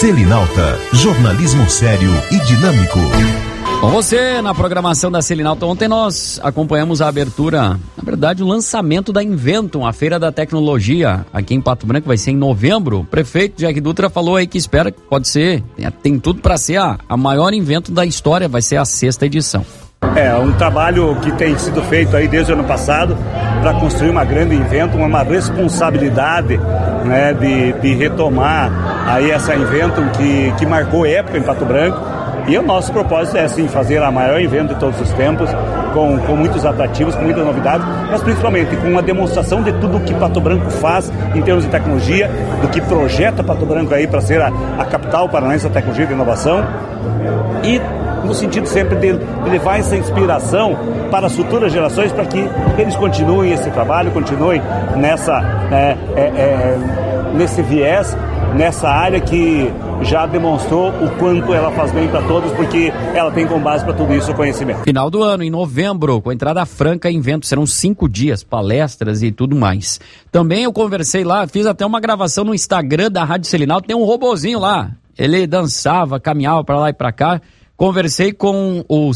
Selinalta, jornalismo sério e dinâmico. Com você, na programação da Selinalta, ontem nós acompanhamos a abertura, na verdade o lançamento da Inventum, a Feira da Tecnologia, aqui em Pato Branco, vai ser em novembro. O prefeito Jack Dutra falou aí que espera que pode ser, tem tudo para ser a maior Inventum da história, vai ser a 6ª edição. É um trabalho que tem sido feito aí desde o ano passado para construir uma grande Inventum, uma responsabilidade, né, de retomar aí essa Inventum que marcou época em Pato Branco. E o nosso propósito é, sim, fazer a maior Inventum de todos os tempos, com muitos atrativos, com muitas novidades, mas principalmente com uma demonstração de tudo o que Pato Branco faz em termos de tecnologia, do que projeta Pato Branco aí para ser a capital paranaense da tecnologia e de inovação, e no sentido sempre de levar essa inspiração para as futuras gerações, para que eles continuem esse trabalho, continuem nesse viés, nessa área que já demonstrou o quanto ela faz bem para todos, porque ela tem como base para tudo isso o conhecimento. Final do ano, em novembro, com entrada franca em Inventum, serão 5 dias, palestras e tudo mais. Também eu conversei lá, fiz até uma gravação no Instagram da Rádio Selinalta, tem um robozinho lá, ele dançava, caminhava para lá e para cá. Conversei com o